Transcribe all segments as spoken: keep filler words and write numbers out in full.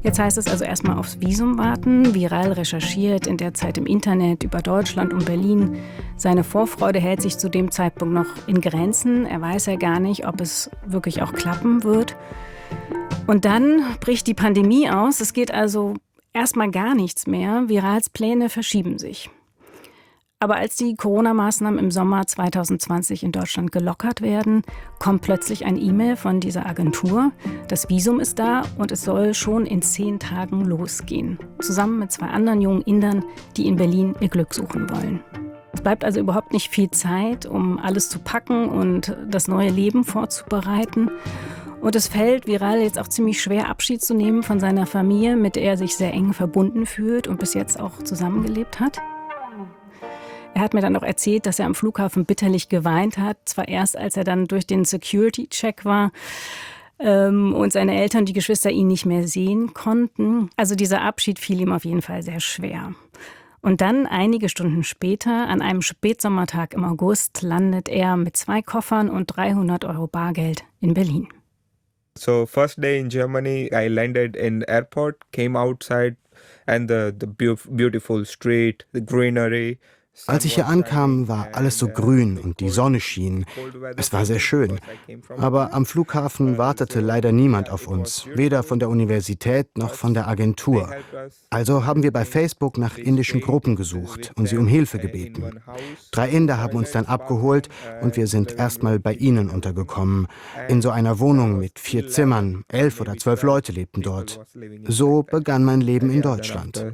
Jetzt heißt es also erstmal aufs Visum warten. Viral recherchiert in der Zeit im Internet über Deutschland und Berlin. Seine Vorfreude hält sich zu dem Zeitpunkt noch in Grenzen. Er weiß ja gar nicht, ob es wirklich auch klappen wird. Und dann bricht die Pandemie aus. Es geht also erstmal gar nichts mehr. Virals Pläne verschieben sich. Aber als die Corona-Maßnahmen im Sommer zwanzig zwanzig in Deutschland gelockert werden, kommt plötzlich ein E-Mail von dieser Agentur. Das Visum ist da und es soll schon in zehn Tagen losgehen. Zusammen mit zwei anderen jungen Indern, die in Berlin ihr Glück suchen wollen. Es bleibt also überhaupt nicht viel Zeit, um alles zu packen und das neue Leben vorzubereiten. Und es fällt Viral jetzt auch ziemlich schwer, Abschied zu nehmen von seiner Familie, mit der er sich sehr eng verbunden fühlt und bis jetzt auch zusammengelebt hat. Er hat mir dann auch erzählt, dass er am Flughafen bitterlich geweint hat. Zwar erst, als er dann durch den Security-Check war ähm, und seine Eltern und die Geschwister ihn nicht mehr sehen konnten. Also dieser Abschied fiel ihm auf jeden Fall sehr schwer. Und dann, einige Stunden später, an einem Spätsommertag im August, landet er mit zwei Koffern und dreihundert Euro Bargeld in Berlin. So first day in Germany, I landed in the airport, came outside and the, the beautiful street, the greenery. Als ich hier ankam, war alles so grün und die Sonne schien. Es war sehr schön. Aber am Flughafen wartete leider niemand auf uns, weder von der Universität noch von der Agentur. Also haben wir bei Facebook nach indischen Gruppen gesucht und sie um Hilfe gebeten. Drei Inder haben uns dann abgeholt und wir sind erstmal bei ihnen untergekommen. In so einer Wohnung mit vier Zimmern, elf oder zwölf Leute lebten dort. So begann mein Leben in Deutschland.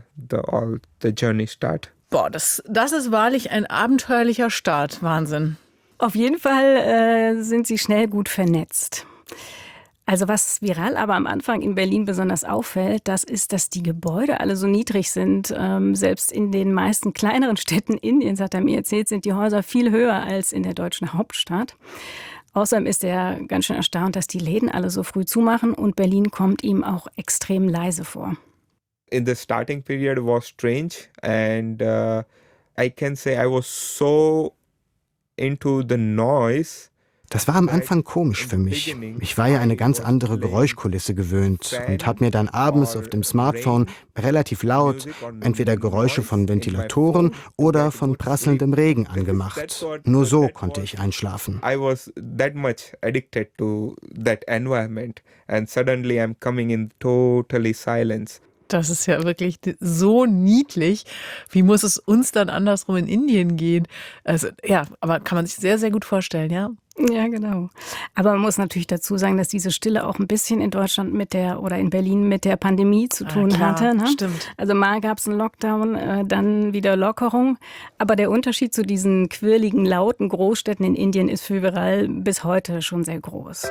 Boah, das, das ist wahrlich ein abenteuerlicher Start. Wahnsinn. Auf jeden Fall äh, sind sie schnell gut vernetzt. Also was Viral aber am Anfang in Berlin besonders auffällt, das ist, dass die Gebäude alle so niedrig sind. Ähm, selbst in den meisten kleineren Städten Indiens, hat er mir erzählt, sind die Häuser viel höher als in der deutschen Hauptstadt. Außerdem ist er ganz schön erstaunt, dass die Läden alle so früh zumachen und Berlin kommt ihm auch extrem leise vor. In the starting period was strange and uh, I can say I was so into the noise. Das war am Anfang komisch für mich. Ich war ja eine ganz andere Geräuschkulisse gewöhnt und habe mir dann abends auf dem Smartphone relativ laut entweder Geräusche von Ventilatoren oder von prasselndem Regen angemacht. Nur so konnte ich einschlafen. I was that much addicted to that environment and suddenly I'm coming in totally silence. Das ist ja wirklich so niedlich. Wie muss es uns dann andersrum in Indien gehen? Also ja, aber kann man sich sehr, sehr gut vorstellen, ja? Ja, genau. Aber man muss natürlich dazu sagen, dass diese Stille auch ein bisschen in Deutschland mit der oder in Berlin mit der Pandemie zu tun ja, klar, hatte. Ne? Stimmt. Also mal gab es einen Lockdown, äh, dann wieder Lockerung. Aber der Unterschied zu diesen quirligen, lauten Großstädten in Indien ist für Viral bis heute schon sehr groß.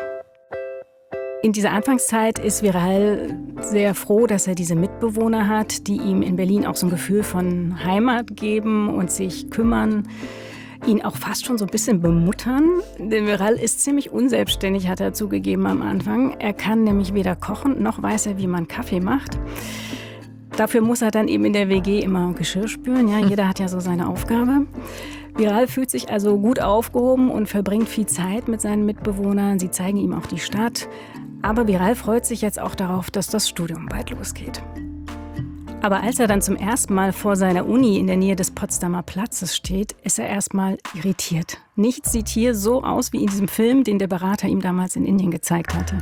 In dieser Anfangszeit ist Viral sehr froh, dass er diese Mitbewohner hat, die ihm in Berlin auch so ein Gefühl von Heimat geben und sich kümmern, ihn auch fast schon so ein bisschen bemuttern. Denn Viral ist ziemlich unselbstständig, hat er zugegeben am Anfang. Er kann nämlich weder kochen, noch weiß er, wie man Kaffee macht. Dafür muss er dann eben in der W G immer Geschirr spülen. Ja, jeder hat ja so seine Aufgabe. Viral fühlt sich also gut aufgehoben und verbringt viel Zeit mit seinen Mitbewohnern. Sie zeigen ihm auch die Stadt. Aber Viral freut sich jetzt auch darauf, dass das Studium bald losgeht. Aber als er dann zum ersten Mal vor seiner Uni in der Nähe des Potsdamer Platzes steht, ist er erstmal irritiert. Nichts sieht hier so aus wie in diesem Film, den der Berater ihm damals in Indien gezeigt hatte.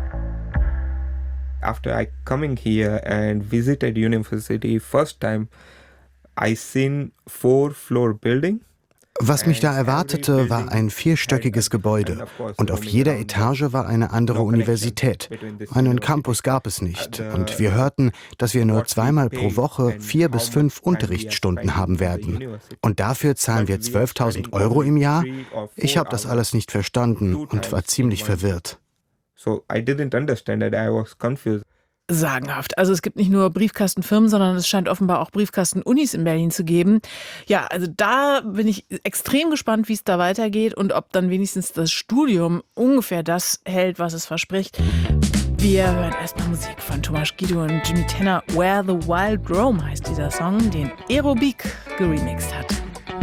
After I coming here and visited university first time, I seen four floor building. Was mich da erwartete, war ein vierstöckiges Gebäude und auf jeder Etage war eine andere Universität. Einen Campus gab es nicht und wir hörten, dass wir nur zweimal pro Woche vier bis fünf Unterrichtsstunden haben werden. Und dafür zahlen wir zwölftausend Euro im Jahr? Ich habe das alles nicht verstanden und war ziemlich verwirrt. So I didn't understand it, I was confused. Sagenhaft. Also es gibt nicht nur Briefkastenfirmen, sondern es scheint offenbar auch Briefkastenunis in Berlin zu geben. Ja, also da bin ich extrem gespannt, wie es da weitergeht und ob dann wenigstens das Studium ungefähr das hält, was es verspricht. Wir hören erstmal Musik von Thomas Guido und Jimmy Tenner. Where the Wild Roam heißt dieser Song, den Aerobik geremixed hat.